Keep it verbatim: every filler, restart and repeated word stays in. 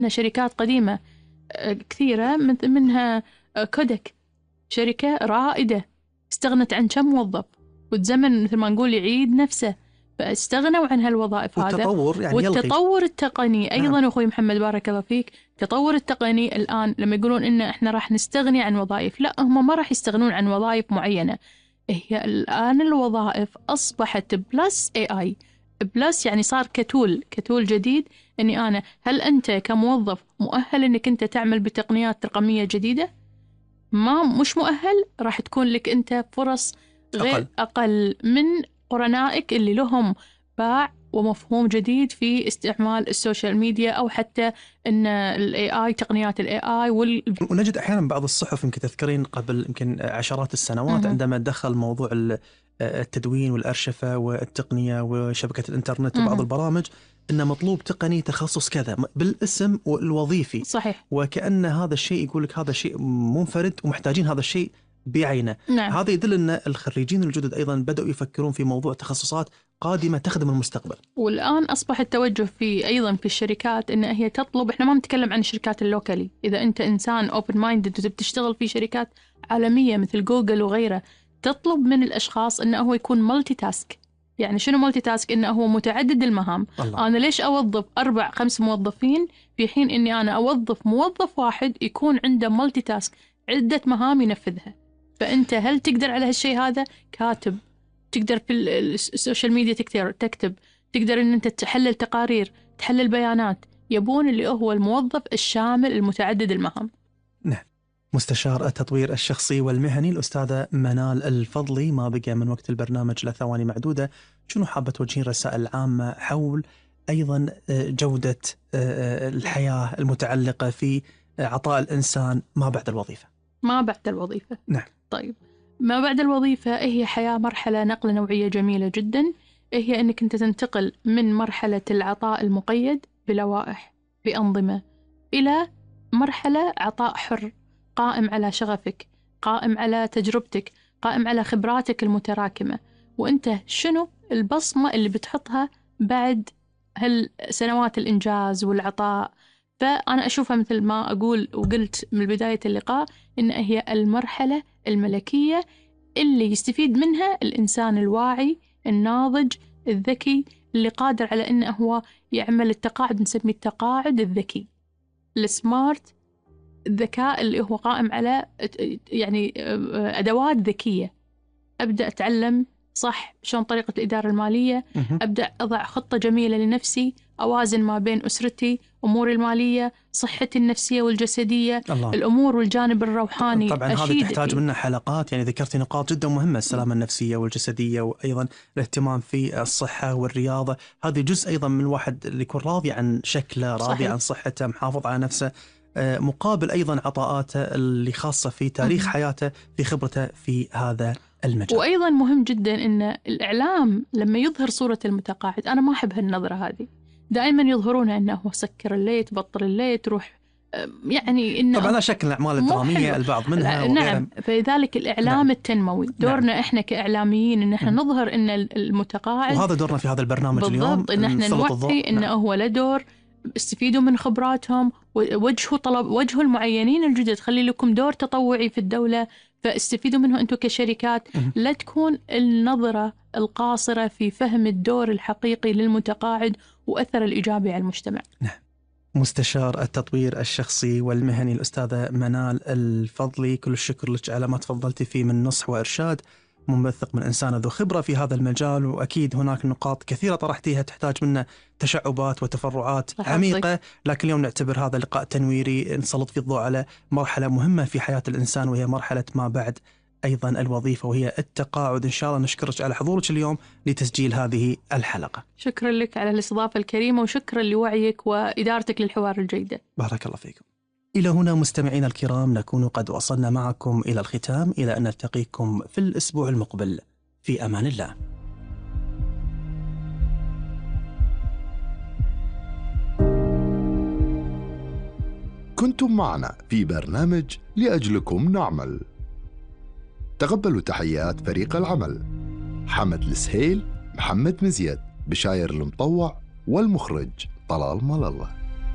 شركات قديمة كثيرة منها كودك، شركة رائدة استغنت عن كم موظف، والزمن مثل ما نقول يعيد نفسه، فاستغنوا عن هالوظائف هذا. والتطور يعني والتطور يلغي. التقني أيضا. نعم. أخوي محمد بارك الله فيك، التطور التقني الآن لما يقولون إن إحنا راح نستغني عن وظائف، لا، هم ما راح يستغنون عن وظائف معينة. هي الآن الوظائف أصبحت بلس اي اي بلس، يعني صار كتول كتول جديد. اني انا هل انت كموظف مؤهل انك انت تعمل بتقنيات رقميه جديده؟ ما مش مؤهل، راح تكون لك انت فرص غير اقل, أقل من قرنائك اللي لهم باع ومفهوم جديد في استعمال السوشيال ميديا، او حتى ان الاي اي، تقنيات الاي اي وال... ونجد احيانا بعض الصحف، يمكن تذكرين قبل يمكن عشرات السنوات عندما دخل موضوع التدوين والارشفه والتقنيه وشبكه الانترنت وبعض البرامج، إنه مطلوب تقني تخصص كذا بالاسم الوظيفي. صحيح. وكأن هذا الشيء يقول لك هذا شيء منفرد ومحتاجين هذا الشيء بعينه. نعم. هذا يدل أن الخريجين الجدد أيضا بدأوا يفكرون في موضوع تخصصات قادمة تخدم المستقبل. والآن أصبح التوجه في أيضا في الشركات إن هي تطلب، إحنا ما نتكلم عن الشركات اللوكالي، إذا أنت إنسان open minded وتشتغل في شركات عالمية مثل جوجل وغيره، تطلب من الأشخاص إنه هو يكون مالتي تاسك. يعني شنو مالتي تاسك؟ إنه هو متعدد المهام. الله. أنا ليش أوظف أربع خمس موظفين في حين إني أنا أوظف موظف واحد يكون عنده مالتي تاسك، عدة مهام ينفذها؟ فأنت هل تقدر على هالشيء هذا؟ كاتب، تقدر في السوشيال ميديا تكتب تكتب تقدر إن أنت تحلل تقارير، تحلل بيانات. يبون اللي هو الموظف الشامل المتعدد المهام. نعم. مستشار التطوير الشخصي والمهني الأستاذة منال الفضلي، ما بقى من وقت البرنامج لثواني معدودة، شنو حابة توجهين رسائل عامة حول أيضا جودة الحياة المتعلقة في عطاء الإنسان ما بعد الوظيفة؟ ما بعد الوظيفة. نعم. طيب، ما بعد الوظيفة هي حياة، مرحلة نقل نوعية جميلة جدا. هي أنك أنت تنتقل من مرحلة العطاء المقيد بلوائح بأنظمة إلى مرحلة عطاء حر، قائم على شغفك، قائم على تجربتك، قائم على خبراتك المتراكمة، وأنت شنو البصمة اللي بتحطها بعد هالسنوات الإنجاز والعطاء. فأنا أشوفها مثل ما أقول وقلت من بداية اللقاء، إن هي المرحلة الملكية اللي يستفيد منها الإنسان الواعي الناضج الذكي، اللي قادر على إنه هو يعمل التقاعد، نسميه التقاعد الذكي، السمارت، الذكاء اللي هو قائم على يعني أدوات ذكية. أبدأ أتعلم صح شلون طريقة الإدارة المالية، أبدأ أضع خطة جميلة لنفسي، أوازن ما بين أسرتي، أموري المالية، صحتي النفسية والجسدية، الله. الأمور والجانب الروحاني. طبعا هذه تحتاج منا حلقات، يعني ذكرتي نقاط جدا مهمة، السلامة النفسية والجسدية، وأيضا الاهتمام في الصحة والرياضة. هذه جزء أيضا من الواحد اللي يكون راضي عن شكله، راضي صحيح. عن صحته، محافظ على نفسه، مقابل أيضا عطاءاته اللي خاصة في تاريخ حياته، في خبرته في هذا المجال. وأيضا مهم جدا إن الإعلام لما يظهر صورة المتقاعد، أنا ما أحب هالنظرة هذه، دائما يظهرونها إنه هو سكر الليت، بطل الليت، روح، يعني إنه طبعا شكل الأعمال الدرامية البعض منها. نعم. فلذلك الإعلام نعم. التنموي دورنا نعم. إحنا كإعلاميين إن إحنا نظهر إن المتقاعد، وهذا دورنا في هذا البرنامج اليوم، إن إحنا نوعي إنه نعم. هو له دور، استفيدوا من خبراتهم، ووجهوا طلب، وجهوا المعينين الجدد، خلي لكم دور تطوعي في الدولة، فاستفيدوا منه أنتم كشركات. لا تكون النظرة القاصرة في فهم الدور الحقيقي للمتقاعد وأثر الإيجابي على المجتمع. نعم. مستشار التطوير الشخصي والمهني الأستاذة منال الفضلي، كل الشكر لك على ما تفضلتي فيه من نصح وإرشاد منبثق من إنسان ذو خبرة في هذا المجال. وأكيد هناك نقاط كثيرة طرحتيها تحتاج منا تشعبات وتفرعات عميقة، لكن اليوم نعتبر هذا لقاء تنويري نسلط في الضوء على مرحلة مهمة في حياة الإنسان، وهي مرحلة ما بعد أيضا الوظيفة، وهي التقاعد. إن شاء الله نشكرك على حضورك اليوم لتسجيل هذه الحلقة. شكرا لك على الاستضافة الكريمة، وشكرا لوعيك وإدارتك للحوار الجيدة. بارك الله فيكم. إلى هنا مستمعينا الكرام نكون قد وصلنا معكم إلى الختام، إلى أن نلتقيكم في الأسبوع المقبل، في أمان الله. كنتم معنا في برنامج لأجلكم نعمل. تقبلوا تحيات فريق العمل: حمد السهيل، محمد مزيد، بشاير المطوع، والمخرج طلال ملالة.